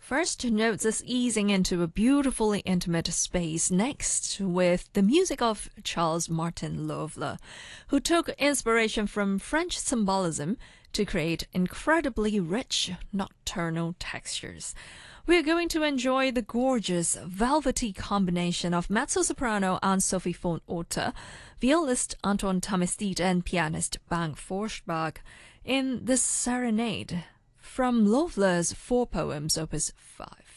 First notes us easing into a beautifully intimate space next with the music of Charles Martin Loeffler, who took inspiration from French symbolism to create incredibly rich nocturnal textures. We're going to enjoy the gorgeous, velvety combination of mezzo-soprano Anne-Sophie von Otter, violist Anton Tamestit, and pianist Bang Forstbach in The Serenade from Loeffler's Four Poems, Opus 5.